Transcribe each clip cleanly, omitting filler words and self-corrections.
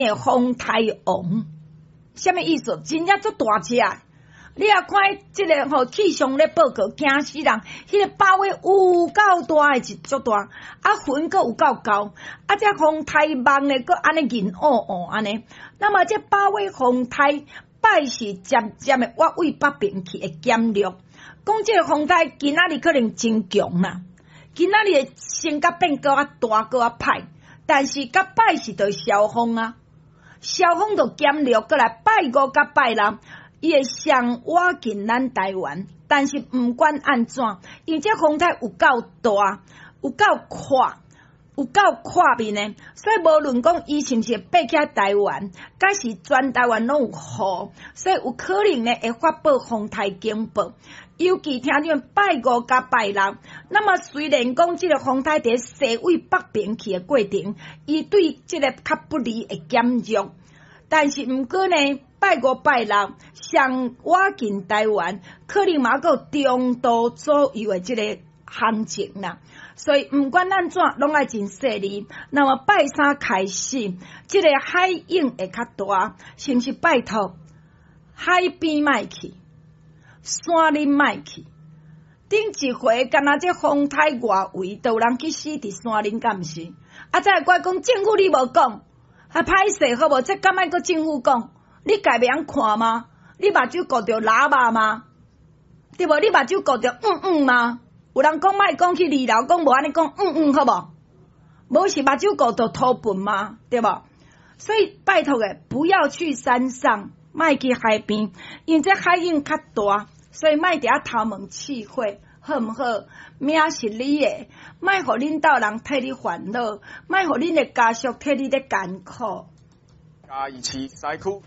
的风台王，什么意思？真正足大只。你也看即个气象咧报告，惊死人！迄个包围有够大诶，是足大，云阁有够高，这风台梦咧，阁安尼银安尼。那么这包围风台摆是渐渐诶，我为北边去会减弱。讲这个风台今仔日可能真强啦，今仔日诶性格变搁大搁歹，但是甲摆是着消风啊，消风着减弱，过来拜五甲拜六。伊会上挖近咱台湾，但是毋管安怎，因为这风台有够大，有够阔，有够跨面的，所以无论讲伊是毋是爬起台湾，假是全台湾拢有雨，所以有可能呢会发布风台警报。尤其听见拜五甲拜六，那么虽然讲即个风台伫西纬北边去的过程，伊对即个较不利会减弱，但是毋过呢。拜五拜六上挖近台湾，可能嘛个中度左右的即个行情啦。所以毋管咱怎，拢爱真细腻。那么拜三开始，即个海影会较大，是毋是拜托海边莫去，山林莫去？顶一回，敢若这风台外围，都有人去死伫山林，敢毋是？再怪讲政府你无讲，歹势好无？这敢莫个政府讲？你家袂晓看吗？你目睭顾着喇叭吗？对无？你目睭顾着吗？有人讲莫讲去二楼，讲无安尼讲好无？无是目睭顾着土粪吗？对无？所以拜托诶，不要去山上，莫去海边，因为这海影较大，所以莫伫遐头毛刺火，好毋好？命是你诶，莫互恁兜人替你烦恼，莫互恁诶家属替你咧艰苦。 嘉义市西区。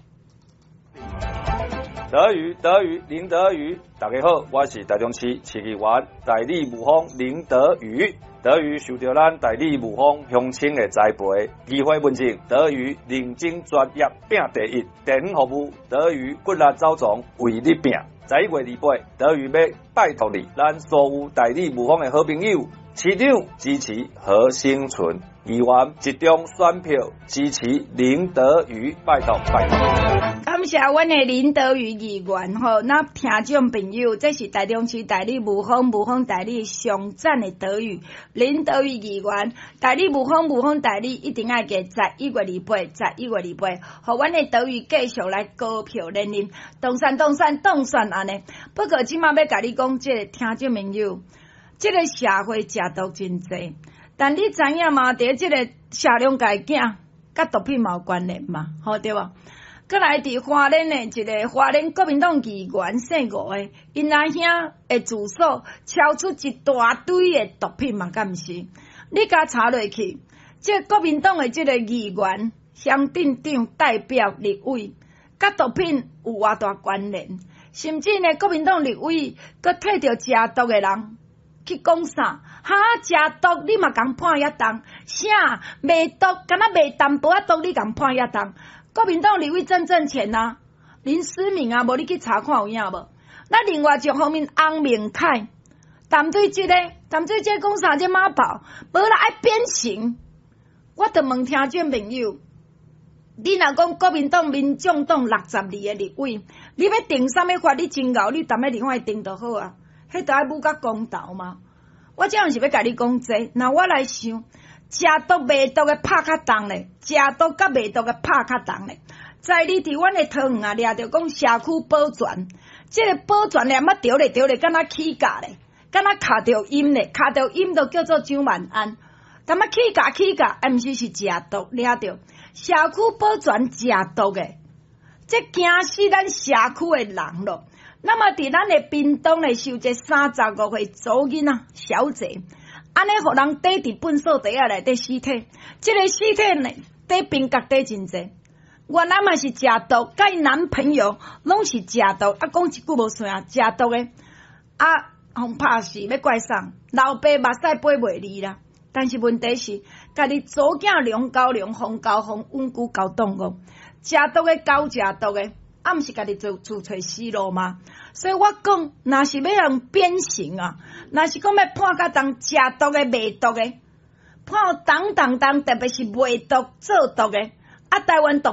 林德宇，大家好，我是台中市市议员代理务方林德宇。德宇受到咱代理务方乡亲的栽培，机会问政，德宇认真专业拼第一，地方服务，德宇骨力走壮为你拼。11月28，德宇要拜托你，咱所有代理务方的好朋友，市长支持何生存，议员集中选票支持林德宇，拜托。 感谢阮的林德宇议员吼，那听众朋友，这是台中市代理务方代理上赞的德宇林德宇议员，代理务方代理一定爱给11月28，互阮的德宇继续来高票连任，当选安尼。不过即马要甲你讲，这个听众朋友，这个社会食毒真济，但你知影吗？伫这个下两界囝甲毒品嘛有关联嘛，好对无？搁来伫花莲的一个花莲国民党议员姓吴的，因阿兄的住所超出一大堆的毒品嘛，敢毋是？你甲查落去，这国民党的这个议员、乡镇长代表立委，甲毒品有偌大关联？甚至呢，国民党立委搁替着食毒的人去讲啥？食毒你嘛共判遐重？啥卖毒？敢若卖淡薄仔毒，你共判遐重？国民党立委郑正前啊，林思明啊，无你去查看有影无？那另外一方面，翁明凯谈对这个讲啥？这马宝无啦爱变形。我着问听众朋友，你若讲国民党、民众党62个立委，你要定啥物法？你真牛，你踮咧另外定就好啊。迄着爱武甲公道嘛。我这样是要甲你讲这，那我来想。食毒卖毒的拍较重咧，食毒甲卖毒的拍较重咧。在你伫阮的桃园啊，掠着讲社区保全，这个保全念啊调咧，敢若起价咧，敢若卡着音咧，卡着音就叫做蒋万安。敢若起价，毋是食毒掠着社区保全食毒的，这惊死咱社区的人咯。那么伫咱的屏东咧，受这35岁祖囡仔小姐。安尼，互人逮伫粪扫地内底尸体，这个尸体呢，底冰角底真济。原来嘛是食毒，甲伊男朋友拢是食毒，讲一句无算啊，食毒的互拍死要怪啥？老爸目屎飞袂离啦。但是问题是，家己左囝龙交龙，凤交凤，稳固交动哦。食毒的交食毒的，毋是家己自找死路吗？所以我讲，若是要用变形啊，若是讲要判较重食毒的、卖毒的，判重，特别是卖毒做毒的， 台湾